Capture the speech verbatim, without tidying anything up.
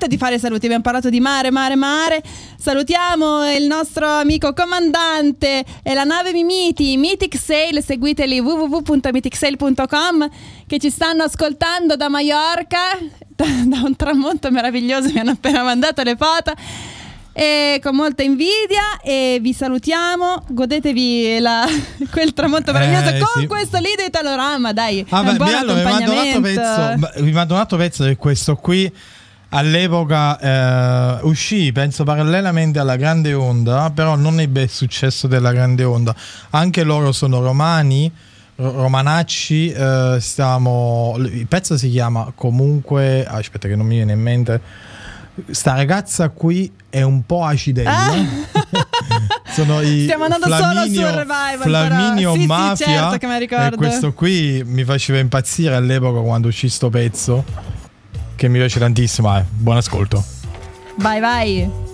niente di fare saluti, abbiamo parlato di mare, mare, mare. Salutiamo il nostro amico comandante e la nave Mimiti, Mythic Sail, seguiteli w w w punto mythic sail punto com, che ci stanno ascoltando da Maiorca, da, da un tramonto meraviglioso, mi hanno appena mandato le foto. E con molta invidia, e vi salutiamo, godetevi la, quel tramonto meraviglioso eh, con sì. questo lì di Italorama, dai, ah, è un beh, buon allora, accompagnamento. Vi mando, vi mando un altro pezzo che questo qui all'epoca eh, uscì, penso parallelamente alla Grande Onda, però non ebbe il successo della Grande Onda. Anche loro sono romani, romanacci, eh, stiamo, il pezzo si chiama comunque, aspetta che non mi viene in mente, sta ragazza qui è un po' acidella. Ah. Sono i stiamo andando Flaminio, solo sul revival, Flaminio sì, Mafia, sì, certo che mi ricordo. e questo qui mi faceva impazzire all'epoca quando uscì sto pezzo, che mi piace tantissimo. eh. Buon ascolto. Vai vai.